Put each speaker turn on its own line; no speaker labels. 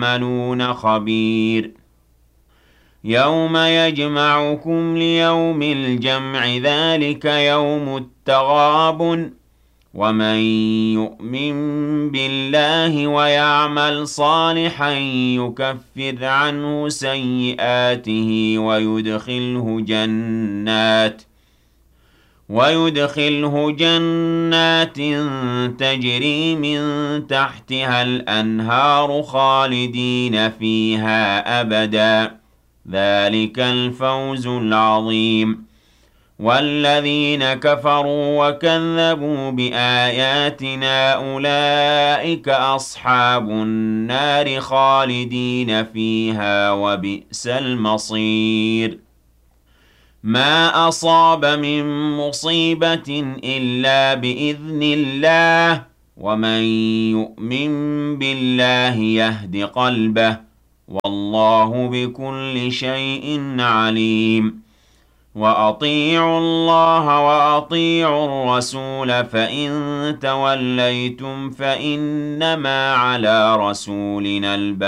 تعملون خبير يوم يجمعكم ليوم الجمع ذلك يوم التغابن ومن يؤمن بالله ويعمل صالحا يكفر عنه سيئاته ويدخله جنات تجري من تحتها الأنهار خالدين فيها أبدا ذلك الفوز العظيم والذين كفروا وكذبوا بآياتنا أولئك أصحاب النار خالدين فيها وبئس المصير ما أصاب من مصيبة إلا بإذن الله ومن يؤمن بالله يهد قلبه والله بكل شيء عليم وأطيعوا الله وأطيعوا الرسول فإن توليتم فإنما على رسولنا البلاغ